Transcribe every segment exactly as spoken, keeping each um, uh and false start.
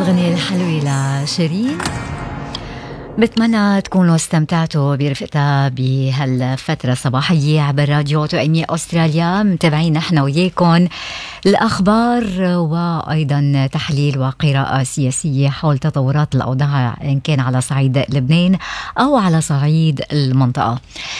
هالغنية الحلوة لشيرين. بتمنى تكونوا استمتعتوا برفقتها بهالفترة الصباحية عبر راديو توأمية أستراليا. متابعين نحن وياكم الأخبار وأيضا تحليل وقراءة سياسية حول تطورات الأوضاع إن كان على صعيد لبنان أو على صعيد المنطقة.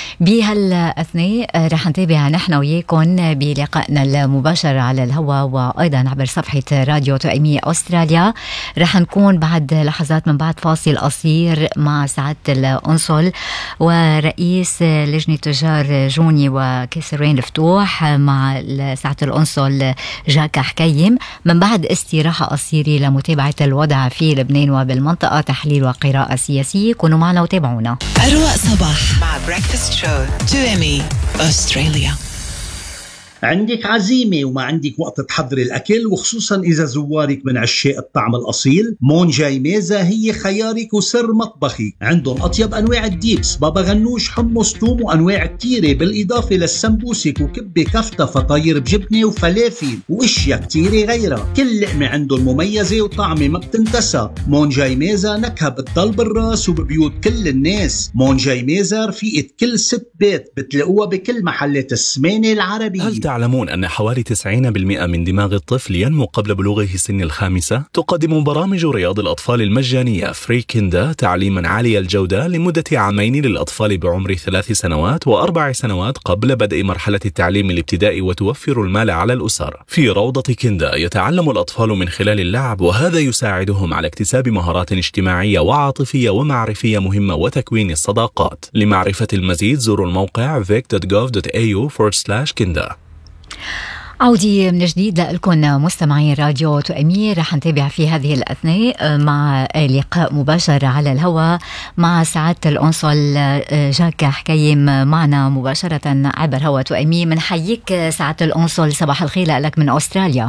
بهالأثناء رح نتابع نحن وياكم بلقائنا المباشر على الهواء وأيضا عبر صفحة راديو توأمية أستراليا. رح نكون بعد لحظات من بعد فاصل قصير مع سعادة القنصل ورئيس لجنة تجار جوني وكسرين الفتوح مع سعادة القنصل جاكا حكيم، من بعد استراحة قصيرة لمتابعة الوضع في لبنان وبالمنطقة، تحليل وقراءة سياسية. كونوا معنا وتابعونا. أرواء صباح مع بريكفاست شو توأمي أستراليا. عندك عزيمة وما عندك وقت تحضري الأكل، وخصوصا إذا زوارك من عشاق الطعم الأصيل، مون جاي ميزة هي خيارك وسر مطبخي. عندهم أطيب أنواع الديبس، بابا غنوش، حمص، توم، وأنواع كتيرة، بالإضافة للسمبوسك وكبة كفتة فطاير بجبنة وفلافل وإشياء كتيرة غيرها. كل لقمة عندهم مميزة وطعمة ما بتنتسى. مون جاي ميزة نكهة بتضل بالراس وببيوت كل الناس. مون جاي ميزة رفيقة كل ست بيت، بتلاقوها بكل محلات السمانة العربية. تعلمون أن حوالي تسعين بالمئة من دماغ الطفل ينمو قبل بلوغه سن الخامسة؟ تقدم برامج رياض الأطفال المجانية فري كيندا تعليما عالي الجودة لمدة عامين للأطفال بعمر ثلاث سنوات وأربع سنوات قبل بدء مرحلة التعليم الابتدائي، وتوفر المال على الأسر. في روضة كيندا يتعلم الأطفال من خلال اللعب، وهذا يساعدهم على اكتساب مهارات اجتماعية وعاطفية ومعرفية مهمة وتكوين الصداقات. لمعرفة المزيد زوروا الموقع vic dot gov dot a u forward slash kinda. عودي من جديد لكم مستمعين راديو توأمية. رح نتابع في هذه الأثناء مع لقاء مباشر على الهواء مع سعادة القنصل جاكا حكيم معنا مباشرة عبر هوا توأمية. منحييك سعادة القنصل، صباح الخير لك من أستراليا.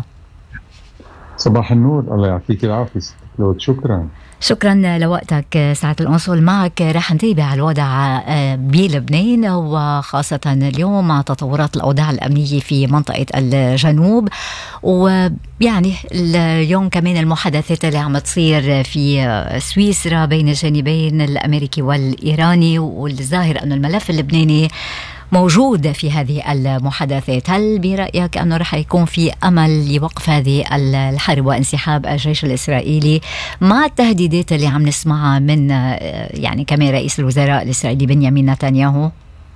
صباح النور، الله يعطيك العافية. شكرا شكرا لوقتك سعادة القنصل. معك رح نتابع الوضع بلبنان وخاصة اليوم مع تطورات الأوضاع الأمنية في منطقة الجنوب، ويعني اليوم كمان المحادثات اللي عم تصير في سويسرا بين الجانبين الأمريكي والإيراني، والظاهر أن الملف اللبناني موجود في هذه المحادثات. هل برأيك أنه رح يكون في أمل لوقف هذه الحرب وانسحاب الجيش الإسرائيلي مع التهديدات اللي عم نسمعها من يعني كمان رئيس الوزراء الإسرائيلي بنيامين نتنياهو؟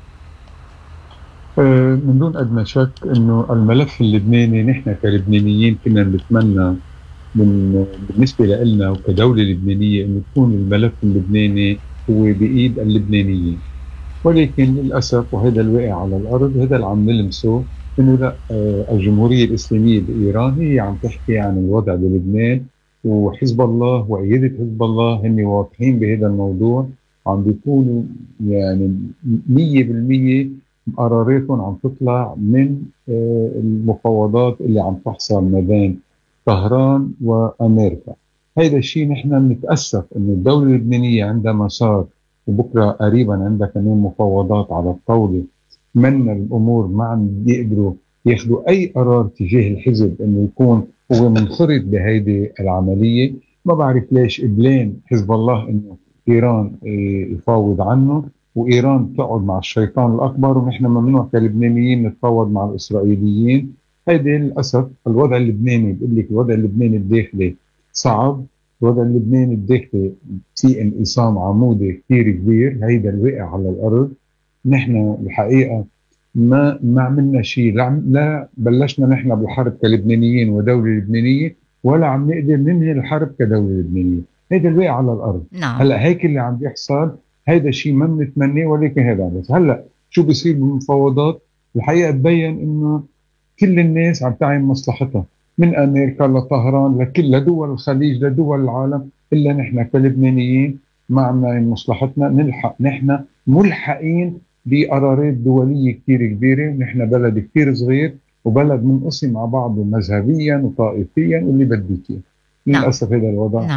من دون أدنى شك أنه الملف اللبناني نحن كلبنانيين كنا نتمنى من بالنسبة لنا وكدولة لبنانية أن يكون الملف اللبناني هو بإيد اللبنانيين، ولكن للأسف وهذا الواقع على الأرض، هذا اللي عم نلمسه، إنه لا، الجمهورية الإسلامية بإيران هي عم تحكي عن الوضع بلبنان، وحزب الله وأيدة حزب الله هن واضحين بهذا الموضوع، عم بيكونوا يعني مية بالمية قراراتهم عم تطلع من المفاوضات اللي عم تحصل ما بين طهران وأمريكا. هذا الشيء نحن بنتأسف إنه الدولة اللبنانية عندها مسار، وبكرة قريبا عندها كمان مفاوضات على الطاولة، من الأمور ما عم بيقدروا ياخدوا أي قرار تجاه الحزب إنه يكون هو منخرط بهيدي العملية. ما بعرف ليش قبلين حزب الله إنه إيران يفاوض عنه، وإيران تقعد مع الشيطان الأكبر، ونحن ممنوع كلبنانيين نتفاوض مع الإسرائيليين. هيدي للأسف الوضع اللبناني. بقول لك الوضع اللبناني الداخلي صعب، الوضع اللبناني الداخلي في انقسام عمودي كتير كبير، هيدا الواقع على الأرض. نحن الحقيقة ما ما عملنا شيء، لا, لا بلشنا نحن بالحرب كلبنانيين ودولة لبنانية، ولا عم نقدر ننهي الحرب كدولة لبنانية. هيدا الواقع على الأرض. نعم. هلأ هيك اللي عم بيحصل، هيدا شيء ما بنتمناه، ولكن هذا بس. هلأ شو بيصير بالمفاوضات؟ الحقيقة تبين إنه كل الناس عم تعين مصلحتها، من أمريكا لطهران لكل لدول الخليج لدول العالم، إلا نحن كلبنانيين ما عم نعين مصلحتنا. نلحق نحن ملحقين بقرارات دولية كتير كبيرة، ونحن بلد كتير صغير وبلد منقسم مع بعض مذهبيا وطائفيا واللي بدك اياه. للأسف هذا الوضع. نعم.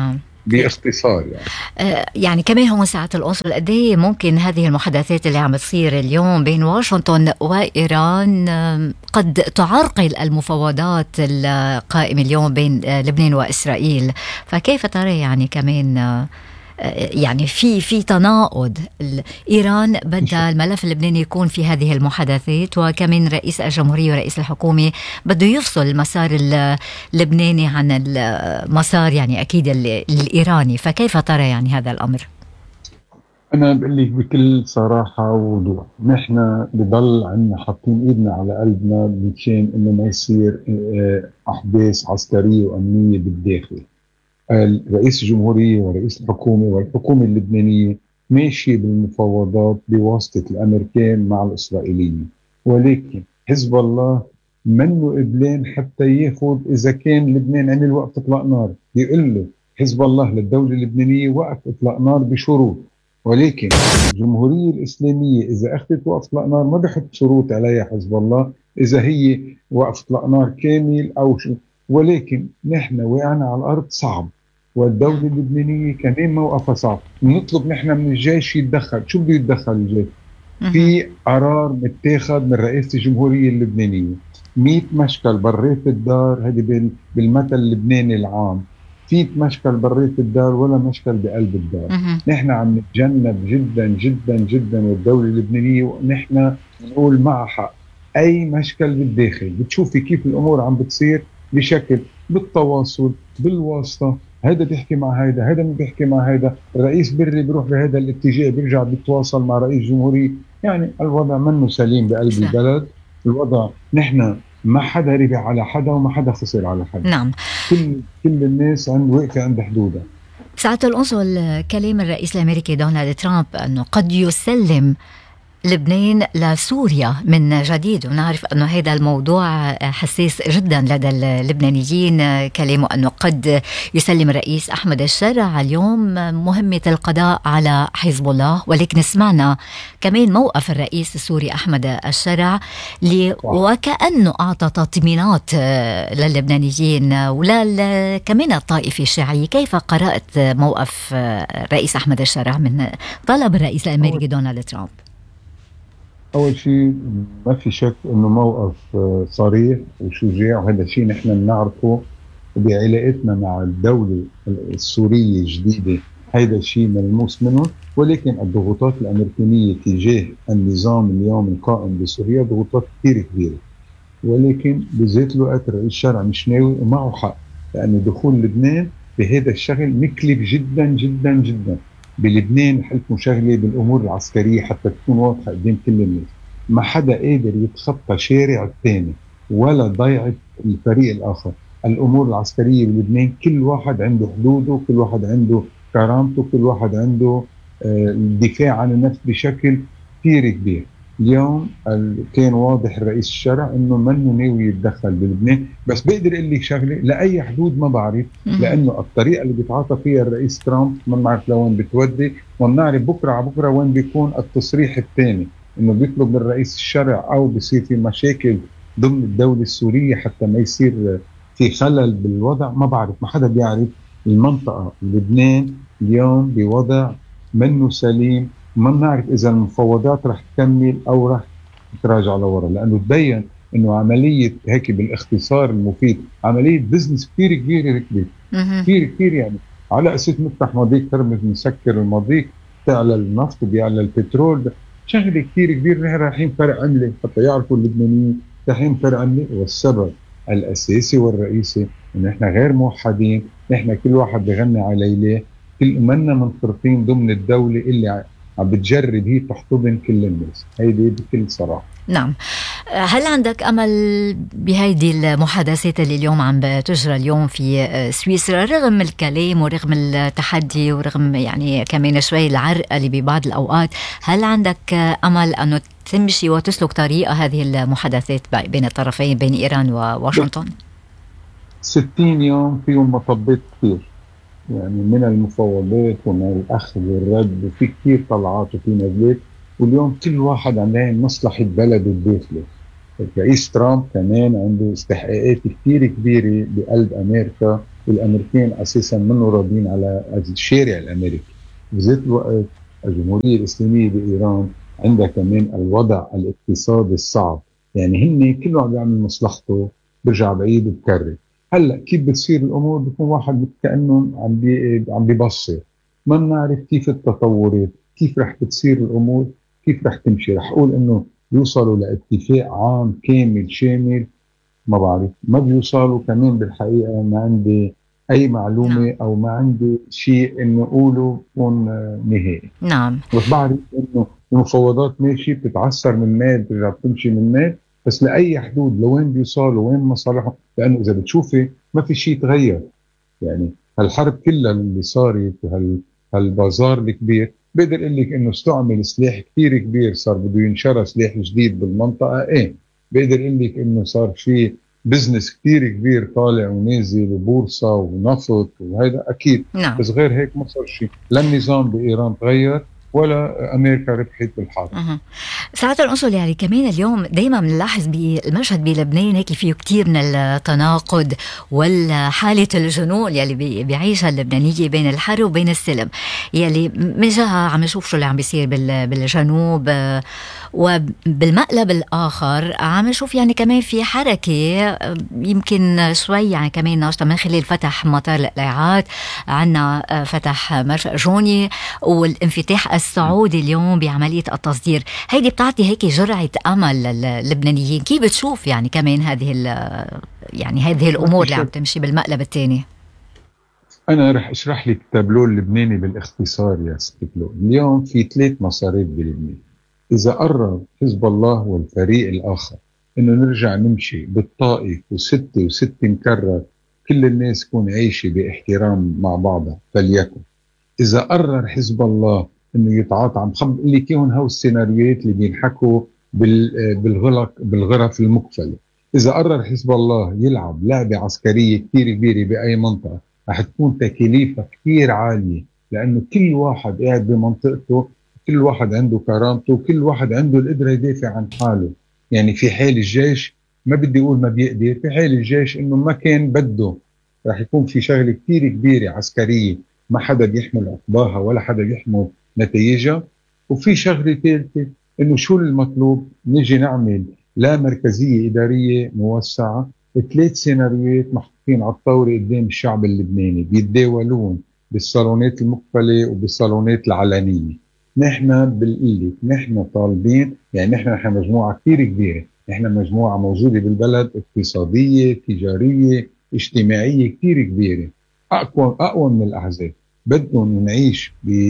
باختصار يعني. آه يعني كمان هون ساعة القنصل، قد ايه ممكن هذه المحادثات اللي عم تصير اليوم بين واشنطن وإيران آه قد تعرقل المفاوضات القائمة اليوم بين آه لبنان وإسرائيل؟ فكيف ترى يعني كمان آه يعني في في تناقض، إيران بدها الملف اللبناني يكون في هذه المحادثات، وكمان رئيس الجمهورية ورئيس الحكومة بده يفصل المسار اللبناني عن المسار يعني أكيد الإيراني. فكيف ترى يعني هذا الأمر؟ أنا بقول لك بكل صراحة ووضوح، نحن بضل عنا حاطين إيدنا على قلبنا مشان إنه ما يصير أحداث عسكرية وأمنية بالداخل. رئيس الجمهورية ورئيس الحكومة والحكومة اللبنانية ماشية بالمفاوضات بواسطة الأمريكان مع الإسرائيليين، ولكن حزب الله منه قبلان حتى ياخد إذا كان لبنان عمل وقف إطلاق نار. يقول له حزب الله للدولة اللبنانية وقف إطلاق نار بشروط، ولكن الجمهورية الإسلامية إذا أخذت وقف إطلاق نار ما بحط شروط عليها حزب الله إذا هي وقف إطلاق نار كامل أو شو. ولكن نحن وقعنا على الأرض صعب، والدولة اللبنانية كمان موقفها صعب. نطلب نحن من الجيش يتدخل. شو بده يتدخل الجيش؟ في قرار متاخد من رئيسة الجمهورية اللبنانية مئة مشكل بريت الدار، هذه بالمثل اللبناني العام، في مشكل بريت الدار ولا مشكل بقلب الدار. نحن عم نتجنب جدا جدا جدا، والدولة اللبنانية ونحن نقول معها حق أي مشكل بالداخل. بتشوفي كيف الأمور عم بتصير بشكل بالتواصل بالواسطة، هذا بيحكي مع هذا، هذا ما بيحكي مع هذا، الرئيس بري بيروح بهذا الاتجاه بيرجع بيتواصل مع رئيس جمهورية. يعني الوضع منه سليم بقلب صح. البلد الوضع نحن ما حدا ربح على حدا وما حدا خسر على حدا. نعم. كل كل الناس عند واقفة عند حدودها. ساعة القنصل، كلام الرئيس الأمريكي دونالد ترامب أنه قد يسلم لبنان لسوريا من جديد، ونعرف أنه هذا الموضوع حساس جدا لدى اللبنانيين. كلامه أنه قد يسلم الرئيس أحمد الشرع اليوم مهمة القضاء على حزب الله، ولكن سمعنا كمان موقف الرئيس السوري أحمد الشرع وكأنه أعطى تطمينات للبنانيين ولا كمان الطائفة الشيعية. كيف قرأت موقف الرئيس أحمد الشرع من طلب الرئيس الأمريكي دونالد ترامب؟ أول شيء ما في شك إنه موقف صريح وشجاع، وهذا الشيء نحن بنعرفه بعلاقتنا مع الدولة السورية الجديدة، هذا الشيء ملموس منه. ولكن الضغوطات الأمريكانية تجاه النظام اليوم القائم بسوريا ضغوطات كثير كبيرة، ولكن بذات الوقت الرئيس الشرع مش ناوي ومعه حق، لأن دخول لبنان بهذا الشغل مكلف جدا جدا جدا. بلبنان حلفوا شغلة بالأمور العسكرية حتى تكون واضحة قدام كل الناس، ما حدا قادر يتخطى شارع الثاني ولا ضيعة الفريق الآخر. الأمور العسكرية بلبنان كل واحد عنده حدوده، كل واحد عنده كرامته، كل واحد عنده الدفاع عن النفس بشكل كثير كبير. اليوم كان واضح الرئيس الشرع انه منه ناوي يتدخل بلبنان، بس بقدر اقول لك شغله لاي حدود ما بعرف، لانه الطريقه اللي بيتعاطى فيها الرئيس ترامب ما بنعرف لوين بتودي، وبنعرف بكره على بكره وين بيكون التصريح الثاني انه بيطلب من الرئيس الشرع او بيصير في مشاكل ضمن الدوله السوريه حتى ما يصير في خلل بالوضع. ما بعرف، ما حدا بيعرف. المنطقه لبنان اليوم بوضع منه سليم، ما بنعرف إذا المفاوضات رح تكمل أو رح تراجع لورا، لأنه تبين إنه عملية هيك بالاختصار المفيد عملية بزنس كثير كبيرة ركبت كثير كثير. يعني على أساس نفتح مضيق ترمز نسكر المضيق، تعلى النفط بيعلى البترول، شغلة كثير كبير. نحن رايحين فرق عملة حتى يعرفوا اللبنانيين رايحين فرق عملة، والسبب الأساسي والرئيسي إنه نحن غير موحدين، نحن كل واحد بغني على ليلة، كل منا منفرطين ضمن الدولة اللي عم بتجرب هي تحتضن كل الناس. هيدي بكل صراحة. نعم. هل عندك أمل بهيدي المحادثات اللي اليوم عم بتجرى اليوم في سويسرا، رغم الكلام ورغم التحدي ورغم يعني كمان شوي العرقلة ببعض الأوقات، هل عندك أمل أنه تمشي وتسلك طريقة هذه المحادثات بين الطرفين بين إيران وواشنطن؟ ستين يوم فيهم مطبات كثير، يعني من المفاوضات ومن الأخذ والرد، وفي كثير طلعات وفي نزلات، واليوم كل واحد عنده مصلحة بلده الداخلي. الرئيس ترامب كمان عنده استحقاقات كثير كبيرة بقلب أمريكا والامريكان اساسا منه راضين على الشارع الامريكي. بذات الوقت الجمهوريه الاسلاميه بايران عندها كمان الوضع الاقتصادي الصعب، يعني هن كل واحد بيعمل مصلحته، برجع بعيد وبكرر. هلا كيف بتصير الامور؟ بيكون واحد كانه عم بي عم بيبصر، ما بنعرف كيف التطورات، كيف رح بتصير الامور، كيف رح تمشي. رح اقول انه يوصلوا لاتفاق عام كامل شامل، ما بعرف، ما بيوصلوا كمان بالحقيقه. ما عندي اي معلومه نعم. او ما عندي شيء انه اقوله يكون نهائي. نعم. بس بعرف انه المفاوضات ماشي، بتتعثر من مال بترجع بتمشي من مال، بس لاي حدود لوين بيوصلوا وين مصالحهم؟ لانه اذا بتشوفي ما في شيء تغير. يعني هالحرب كلها اللي صارت وهال هالبازار الكبير، بقدر اقول لك انه استعمل سلاح كثير كبير، صار بده ينشرى سلاح جديد بالمنطقه. ايه بقدر اقول لك انه صار في بزنس كثير كبير طالع ونازل وبورصه ونفط وهذا اكيد. نعم. بس غير هيك ما صار شيء، لا النظام بايران تغير ولا امريكا ربحت بالحرب. أه. سعادة القنصل، يعني كمان اليوم دايما بنلاحظ بالمشهد بلبنان هيك فيه كتير من التناقض والحالة الجنون يلي بيعيشها اللبنانية بين الحرب وبين السلم. يلي من جهة عم نشوف شو اللي عم بيصير بالجنوب، وبالمقلب الآخر عم نشوف يعني كمان في حركة يمكن شوي يعني كمان ناشطة من خلال فتح مطار القلاعات، عنا فتح مرفق جوني والانفتاح السعودي اليوم بعملية التصدير. هيدي بتعطي هيك جرعة أمل للبنانيين. كيف بتشوف يعني كمان هذه يعني هذه الأمور اللي عم تمشي بالمقلب الثاني؟ أنا رح أشرح لك التابلو اللبناني بالاختصار يا ستبلو. اليوم في ثلاث مسارات بلبنان. إذا قرر حزب الله والفريق الآخر إنه نرجع نمشي بالطائف وستة وستة نكرر، كل الناس تكون عايشة باحترام مع بعضها، فليكن. إذا قرر حزب الله إنه يتعاطى، عم خب اللي كيهن هاو السيناريوهات اللي بينحكوا بالغلق بالغرف المقفلة. إذا قرر حزب الله يلعب لعبة عسكرية كتير كبيرة بأي منطقة، رح تكون تكاليفها كتير عالية، لأنه كل واحد قاعد بمنطقته، كل واحد عنده كرامته، وكل واحد عنده القدرة يدافع عن حاله. يعني في حال الجيش، ما بدي أقول ما بيقدر، في حال الجيش إنه ما كان بده، رح يكون في شغلة كتير كبيرة عسكرية ما حدا بيحمل عقباها ولا حدا بيحمل نتائجها. وفي شغلة ثالثة، إنه شو المطلوب؟ نجي نعمل لا مركزية إدارية موسعة. ثلاث سيناريوهات محطوطين على الطاولة قدام الشعب اللبناني، بيتداولون بالصالونات المقفلة وبالصالونات العلنية. نحن بالقلة نحن طالبين، يعني نحن نحن مجموعة كتير كبيرة، نحن مجموعة موجودة بالبلد، اقتصادية تجارية اجتماعية كتير كبيرة، أقوى أقوى من الأحزاب. بدنا نعيش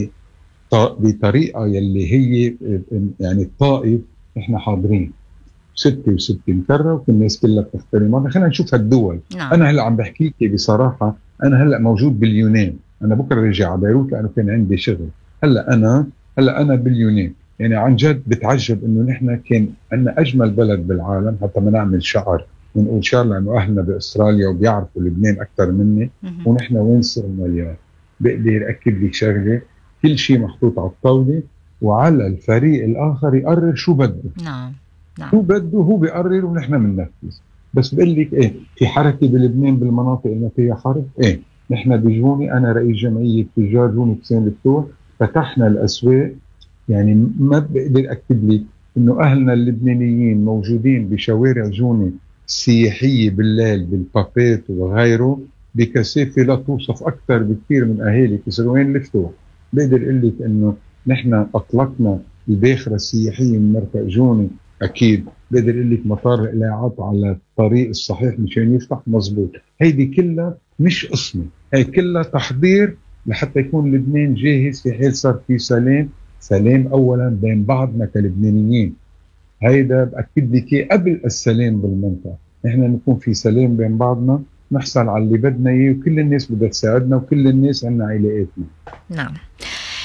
بطريقة يلي هي يعني الطائف. نحن حاضرين ستة وستة نكرر وكل الناس كلها بتحترم. خلينا نشوف هالدول. نعم. أنا هلأ عم بحكي لك بصراحة، أنا هلأ موجود باليونان، أنا بكرة رجع على بيروت لأنه كان عندي شغل. هلأ أنا هلأ أنا باليونان. يعني عن جد بتعجب إنه نحن كان عندنا أجمل بلد بالعالم، حتى ما نعمل شعر ونقول شعر لأنه أهلنا بأستراليا وبيعرفوا لبنان أكثر مني، ونحن وين صرنا اليوم؟ بقدر أكد لك شغلة، كل شيء محطوط على الطاولة، وعلى الفريق الآخر يقرر شو بده. نعم. نعم. شو بده هو بيقرر ونحن بننفذ. بس بقول لك ايه، في حركه بلبنان بالمناطق اللي فيها حرب. ايه نحن بجوني، انا رئيس جمعيه تجار جوني حسين الفتوح، فتحنا الاسواق. يعني ما بقدر اكتب لك انه اهلنا اللبنانيين موجودين بشوارع جوني السياحيه بالليل بالبابات وغيره بكثافه لا توصف، اكثر بكثير من اهالي كسروان الفتوح. بقدر اقول لك انه نحن اطلقنا الباخره السياحيه من مرفق جوني. أكيد بقدر أقول لك مطار القلاعات على الطريق الصحيح مشان يفتح مزبوط. هيدي كلها مش قسمة، هي كلها تحضير لحتى يكون لبنان جاهز في حال صار في سلام. سلام أولا بين بعضنا كلبنانيين، هيدا بأكد لك قبل السلام بالمنطقة. نحن نكون في سلام بين بعضنا، نحصل على اللي بدنا إياه، وكل الناس بدها تساعدنا، وكل الناس عنا علاقاتنا. نعم.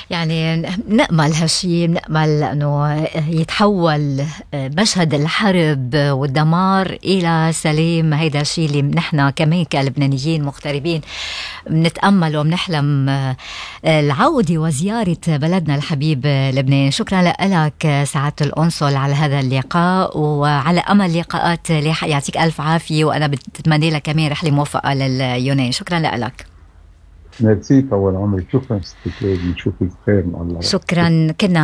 يعني نأمل هالشي، نأمل أنه يتحول مشهد الحرب والدمار إلى سلام. هيدا الشيء اللي نحن كمان كلبنانيين مغتربين بنتأمل وبنحلم العودة وزيارة بلدنا الحبيب لبنان. شكرا لك سعادة القنصل على هذا اللقاء، وعلى أمل لقاءات لاحقة. يعطيك ألف عافية، وأنا بتمنى لك كمان رحلة موفقة لليونان. شكرا لك. ميرسي طول عمرك. شكرا ستي كلود، نشوفك خير مع الله. شكرا. كنا